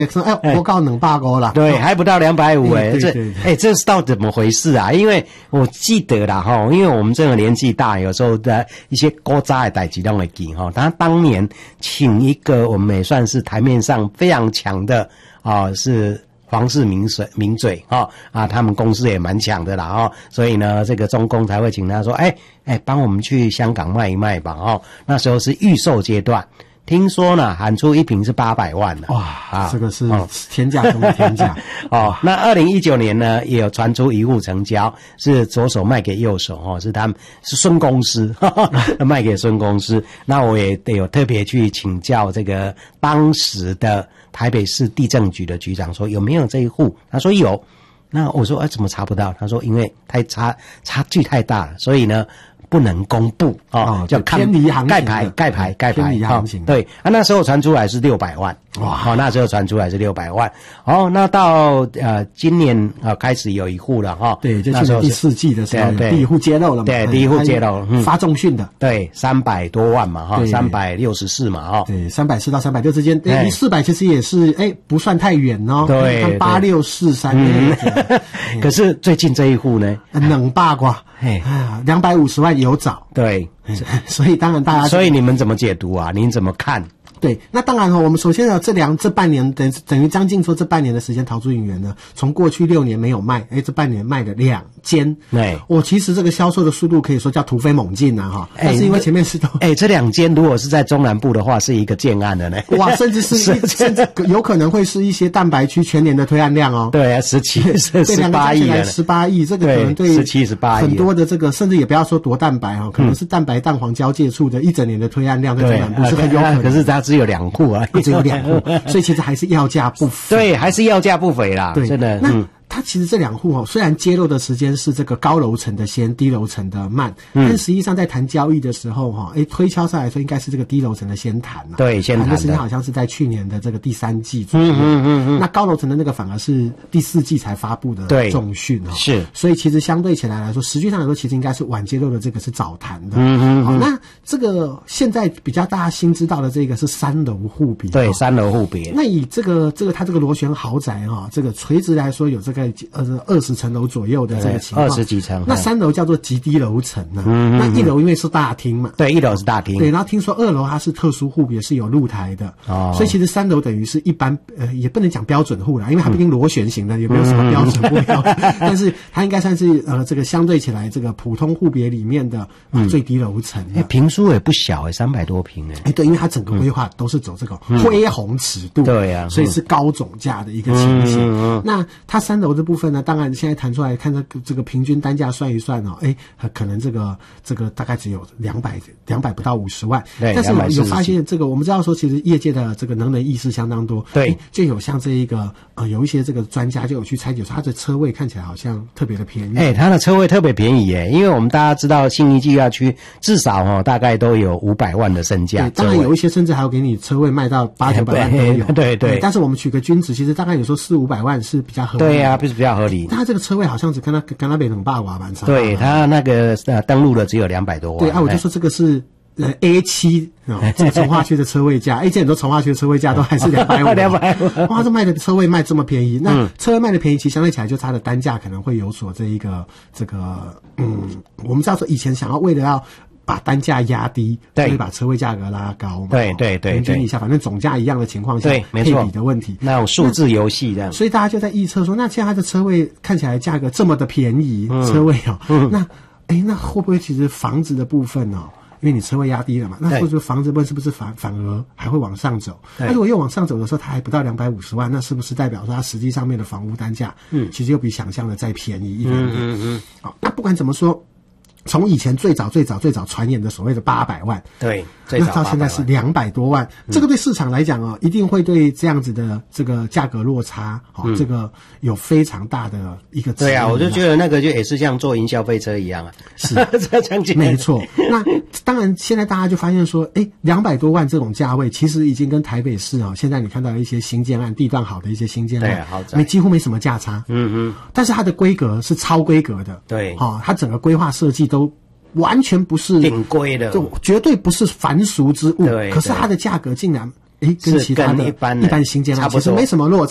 说我告250啦， 对，还不到250这是到底怎么回事啊？因为我记得啦因为我们这个年纪大，有时候的一些古早的代志都会记他当年请一个我们也算是台面上非常强的是皇室名嘴他们公司也蛮强的啦所以呢这个中共才会请他说帮我们去香港卖一卖吧那时候是预售阶段。听说呢，喊出一瓶是800万的， 哇，这个是天价中的天价那2019年呢，也有传出一户成交，是左手卖给右手是他们是孙公司卖给孙公司。那我也有特别去请教这个当时的台北市地政局的局长说有没有这一户，他说有。那我说怎么查不到？他说因为差距太大了，所以呢不能公布叫偏离行情， 盖牌偏离行情。 对那时候传出来是600万，哇那时候传出来是600万。那到今年开始有一户了对，就去年第4季的时候第一户揭露了嘛， 对，第一户揭露发重讯的， 对300多万嘛364嘛对340到360之间，400其实也是不算太远对 8643 可是最近这一户呢冷八卦250万有找， 对， 所以当然大家， 所以你们怎么解读啊？您怎么看？ 对，那当然我们首先这半年等于将近说这半年的时间，陶朱隐园呢，从过去6年没有卖，这半年卖了2间，其实这个销售的速度可以说叫突飞猛进但是因为前面是都这2间如果是在中南部的话，是一个建案的呢， 哇，甚至有可能会是一些蛋白区全年的推案量对啊，18亿了 ，18亿，这个可能对 17、18亿很多的这个，甚至也不要说多蛋白可能是蛋白蛋黄交界处的1整年的推案量在中南部是很有可能， 可是它只有2户只有2户，所以其实还是要价不菲。 对，还是要价不菲啦，真的。 那它其实这2户虽然揭露的时间是这个高楼层的先，低楼层的慢，但实际上在谈交易的时候推敲上来说应该是这个低楼层的先谈对，先谈的时间好像是在去年的这个第3季左右。那高楼层的那个反而是第4季才发布的重讯是， 所以其实相对起来说，实际上来说其实应该是晚揭露的这个是早谈的。那这个现在比较大家新知道的这个是3楼户别， 对，3楼户别。 那以它这个螺旋豪宅这个垂直来说有这个20层楼左右的这个情况 ，20几层。 那3楼叫做极低楼层那1楼因为是大厅嘛， 对，1楼是大厅。 对，然后听说2楼它是特殊户别，是有露台的所以其实3楼等于是一般也不能讲标准户啦，因为它毕竟螺旋形的，也没有什么标准不标准但是它应该算是这个相对起来这个普通户别里面的最低楼层。 坪数也不小300多坪对，因为它整个规划都是走这个恢宏尺度， 对啊， 所以是高总价的一个情形。那它3楼这部分呢，当然现在谈出来看这个平均单价算一算可能这个大概只有200不到50万。但是有发现这个，我们知道说其实业界的这个能人异士相当多， 对， 就有像这一个有一些这个专家就有去拆解说它的车位看起来好像特别的便宜。 它的车位特别便宜因为我们大家知道信义计划区至少大概都有500万的身价， 当然有一些甚至还有给你车位卖到800-900万都有， 对。 但是我们取个均值，其实大概有时候400-500万是比较合理的。 对啊，不是比较合理。 但它这个车位好像只跟它北冷霸瓦蛮差。 对，它那个登录的只有200多万。 对我就说这个是A7这个从化区的车位价，A7很多从化区的车位价都还是250。哇，这卖的车位卖这么便宜，那车位卖的便宜，其实相对起来就它的单价可能会有所我们知道说以前想要为了要把单价压低，所以把车位价格拉高嘛。 对， 平均一下，反正总价一样的情况下， 对，没错， 配比的问题， 那种数字游戏这样。 所以大家就在预测说，那现在它的车位看起来价格这么的便宜，车位那会不会其实房子的部分因为你车位压低了嘛，那或者房子部分是不是反而还会往上走？那如果又往上走的时候，它还不到250万，那是不是代表说它实际上面的房屋单价，其实又比想象的再便宜一点点？那不管怎么说。从以前最早传言的所谓的800万， 对， 那到现在是200多万，这个对市场来讲一定会对这样子的这个价格落差这个有非常大的一个对啊，我就觉得那个就也是像坐营消费车一样是没错。那当然现在大家就发现说200多万这种价位其实已经跟台北市现在你看到的一些新建案地段好的一些新建案几乎没什么价差，但是它的规格是超规格的， 对， 它整个规划设计都完全不是顶规的， 就绝对不是凡俗之物。可是它的价格竟然跟其他的一般新建案差不多其实没什么落差。